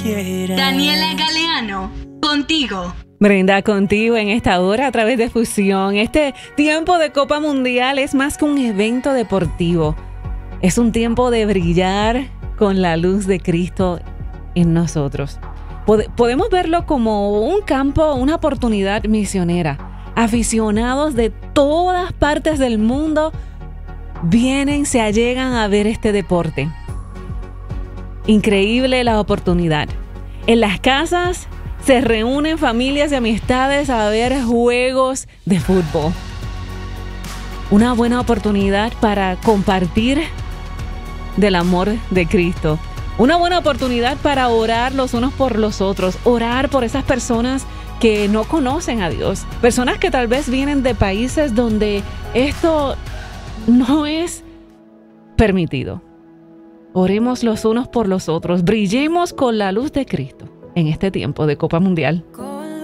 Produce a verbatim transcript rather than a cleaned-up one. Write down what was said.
quisiera. Daniela Galeano, contigo. Brenda, contigo en esta hora a través de Fusión. Este tiempo de Copa Mundial es más que un evento deportivo. Es un tiempo de brillar con la luz de Cristo en nosotros. Pod- podemos verlo como un campo, una oportunidad misionera. Aficionados de todas partes del mundo vienen, se allegan a ver este deporte. Increíble la oportunidad. En las casas se reúnen familias y amistades a ver juegos de fútbol. Una buena oportunidad para compartir del amor de Cristo. Una buena oportunidad para orar los unos por los otros. Orar por esas personas que no conocen a Dios. Personas que tal vez vienen de países donde esto no es permitido. Oremos los unos por los otros. Brillemos con la luz de Cristo en este tiempo de Copa Mundial.